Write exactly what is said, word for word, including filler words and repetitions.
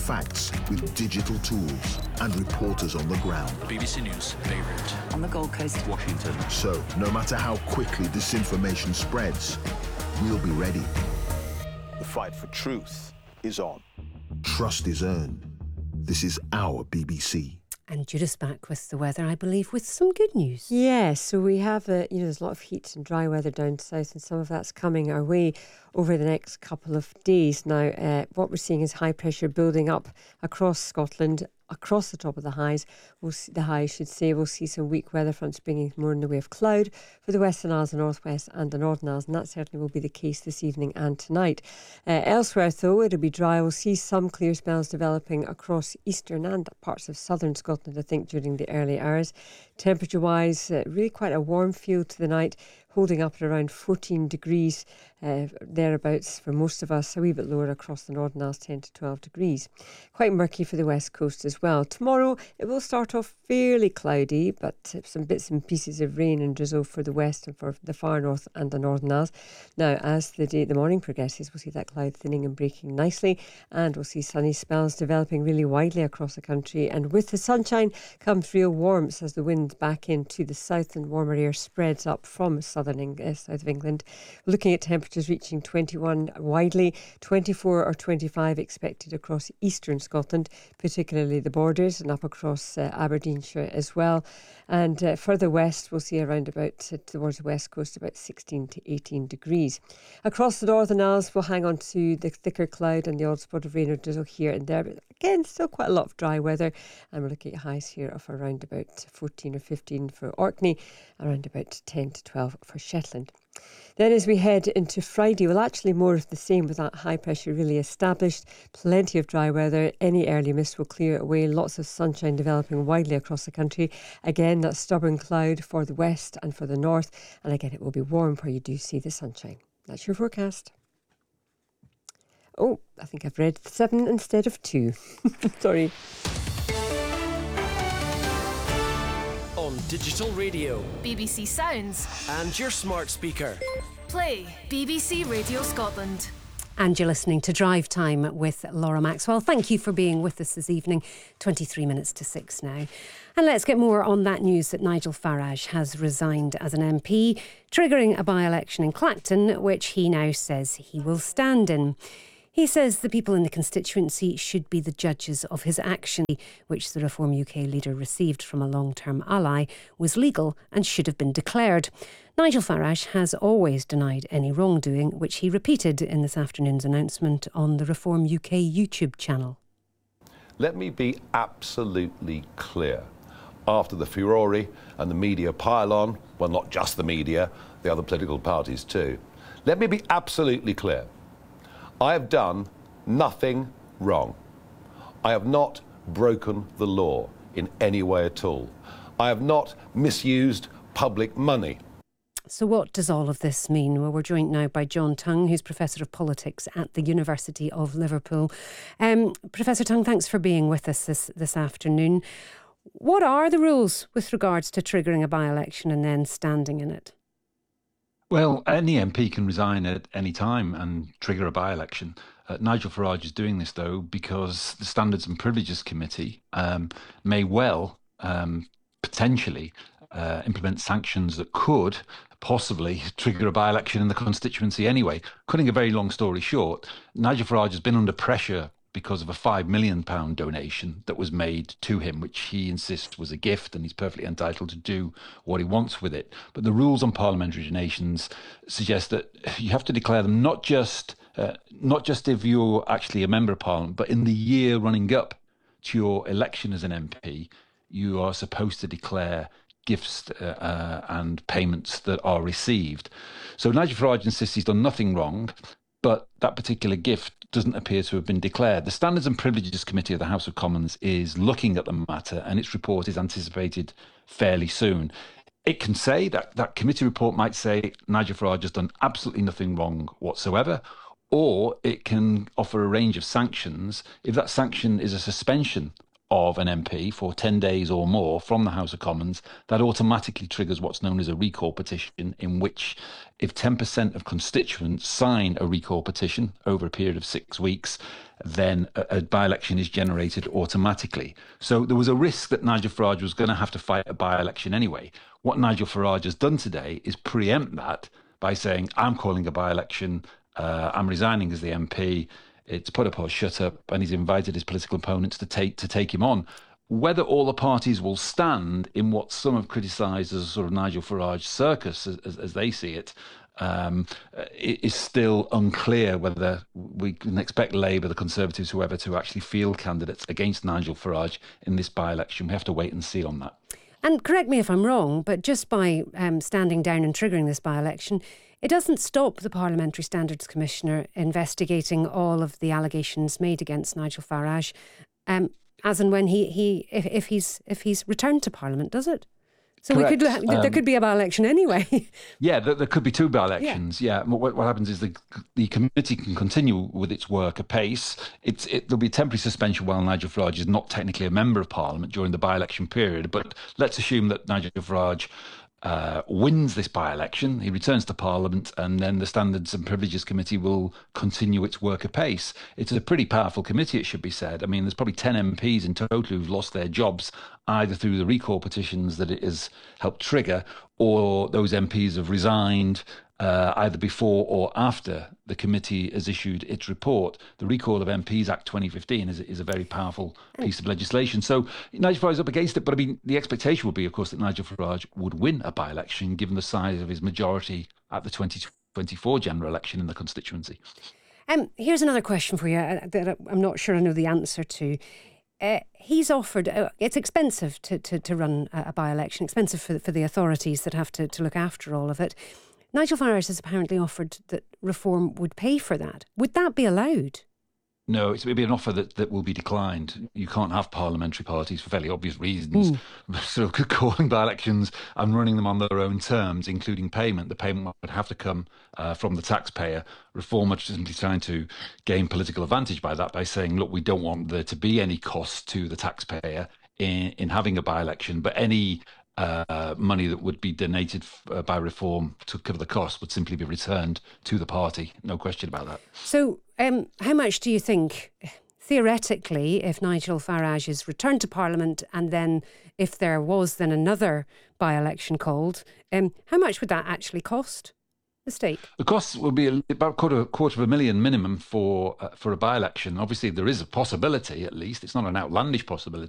facts with digital tools and reporters on the ground. B B C News, Beirut. On the Gold Coast, Washington. So, no matter how quickly disinformation spreads, we'll be ready. The fight for truth is on. Trust is earned. This is our B B C. And Judith's back with the weather, I believe, with some good news. Yeah, so we have, a, you know, there's a lot of heat and dry weather down south, and some of that's coming our way over the next couple of days. Now, uh, what we're seeing is high pressure building up across Scotland, across the top of the highs. We'll see, the highs should say, we'll see some weak weather fronts bringing more in the way of cloud for the Western Isles, the Northwest and the Northern Isles, and that certainly will be the case this evening and tonight. Uh, elsewhere, though, it'll be dry. We'll see some clear spells developing across eastern and parts of southern Scotland, I think, during the early hours. Temperature-wise, uh, really quite a warm feel to the night, holding up at around fourteen degrees uh, thereabouts for most of us, a wee bit lower across the Northern Isles, ten to twelve degrees. Quite murky for the west coast as well. Tomorrow it will start off fairly cloudy, but uh, some bits and pieces of rain and drizzle for the west and for the far north and the Northern Isles. Now, as the day, the morning progresses, we'll see that cloud thinning and breaking nicely, and we'll see sunny spells developing really widely across the country. And with the sunshine comes real warmth as the wind back into the south and warmer air spreads up from southern Uh, south of England. Looking at temperatures reaching twenty-one widely, twenty-four or twenty-five expected across eastern Scotland, particularly the borders, and up across uh, Aberdeenshire as well. And uh, further west, we'll see around about uh, towards the west coast about sixteen to eighteen degrees. Across the Northern Isles, we'll hang on to the thicker cloud and the odd spot of rain or drizzle here and there. But again, still quite a lot of dry weather. And we're looking at highs here of around about fourteen or fifteen for Orkney, around about ten to twelve for Shetland. Then as we head into Friday, well, actually more of the same with that high pressure really established. Plenty of dry weather. Any early mist will clear away. Lots of sunshine developing widely across the country. Again, that stubborn cloud for the west and for the north. And again, it will be warm where you do see the sunshine. That's your forecast. Oh, I think I've read seven instead of two. Sorry. On digital radio, B B C Sounds, and your smart speaker. Play B B C Radio Scotland. And you're listening to Drive Time with Laura Maxwell. Thank you for being with us this evening. twenty-three minutes to six now. And let's get more on that news that Nigel Farage has resigned as an M P, triggering a by-election in Clacton, which he now says he will stand in. He says the people in the constituency should be the judges of his action, which the Reform U K leader received from a long-term ally, was legal and should have been declared. Nigel Farage has always denied any wrongdoing, which he repeated in this afternoon's announcement on the Reform U K YouTube channel. Let me be absolutely clear. After the furore and the media pile-on, well, not just the media, the other political parties too, let me be absolutely clear. I have done nothing wrong. I have not broken the law in any way at all. I have not misused public money. So what does all of this mean? Well, we're joined now by John Tongue, who's Professor of Politics at the University of Liverpool. Um, Professor Tongue, thanks for being with us this, this afternoon. What are the rules with regards to triggering a by-election and then standing in it? Well, any M P can resign at any time and trigger a by-election. Uh, Nigel Farage is doing this, though, because the Standards and Privileges Committee um, may well, um, potentially, uh, implement sanctions that could possibly trigger a by-election in the constituency anyway. Cutting a very long story short, Nigel Farage has been under pressure because of a five million pounds donation that was made to him, which he insists was a gift, and he's perfectly entitled to do what he wants with it. But the rules on parliamentary donations suggest that you have to declare them not just uh, not just if you're actually a member of parliament, but in the year running up to your election as an M P, you are supposed to declare gifts uh, uh, and payments that are received. So Nigel Farage insists he's done nothing wrong, but that particular gift doesn't appear to have been declared. The Standards and Privileges Committee of the House of Commons is looking at the matter, and its report is anticipated fairly soon. It can say that that committee report might say Nigel Farage has done absolutely nothing wrong whatsoever, or it can offer a range of sanctions. If that sanction is a suspension of an M P for ten days or more from the House of Commons, that automatically triggers what's known as a recall petition, in which if ten percent of constituents sign a recall petition over a period of six weeks, then a, a by-election is generated automatically. So there was a risk that Nigel Farage was going to have to fight a by-election anyway. What Nigel Farage has done today is preempt that by saying, I'm calling a by-election, uh, I'm resigning as the M P, it's put up or shut up, and he's invited his political opponents to take to take him on. Whether all the parties will stand in what some have criticised as a sort of Nigel Farage circus, as, as, as they see it, um, is still unclear. Whether we can expect Labour, the Conservatives, whoever, to actually field candidates against Nigel Farage in this by-election. We have to wait and see on that. And correct me if I'm wrong, but just by um, standing down and triggering this by-election, it doesn't stop the Parliamentary Standards Commissioner investigating all of the allegations made against Nigel Farage. Um, as and when he, he if, if he's if he's returned to Parliament, does it? So Correct. we could um, there could be a by-election anyway. Yeah, there, there could be two by-elections. Yeah, yeah. What, what happens is the the committee can continue with its work apace. It's it, there'll be a temporary suspension while Nigel Farage is not technically a member of Parliament during the by-election period. But let's assume that Nigel Farage Uh, wins this by-election, he returns to Parliament, and then the Standards and Privileges Committee will continue its work apace. It's a pretty powerful committee, it should be said. I mean, there's probably ten M Ps in total who've lost their jobs, either through the recall petitions that it has helped trigger, or those M Ps have resigned uh, either before or after the committee has issued its report. The Recall of M Ps Act twenty fifteen is, is a very powerful piece of legislation. So Nigel Farage is up against it, but I mean, the expectation would be, of course, that Nigel Farage would win a by-election given the size of his majority at the twenty twenty-four general election in the constituency. Um, here's another question for you uh, that I'm not sure I know the answer to. Uh, he's offered, uh, it's expensive to, to, to run a, a by-election, expensive for, for the authorities that have to, to look after all of it. Nigel Farage has apparently offered that Reform would pay for that. Would that be allowed? No, it would be an offer that, that will be declined. You can't have parliamentary parties for fairly obvious reasons, mm. sort of calling by-elections and running them on their own terms, including payment. The payment would have to come uh, from the taxpayer. Reform are simply trying to gain political advantage by that, by saying, look, we don't want there to be any cost to the taxpayer in, in having a by-election, but any Uh, money that would be donated uh, by Reform to cover the cost would simply be returned to the party. No question about that. So um, how much do you think, theoretically, if Nigel Farage is returned to Parliament and then if there was then another by-election called, um, how much would that actually cost the state? The costs will be about a quarter, quarter of a million minimum for uh, for a by-election. Obviously, there is a possibility, at least, it's not an outlandish possibility,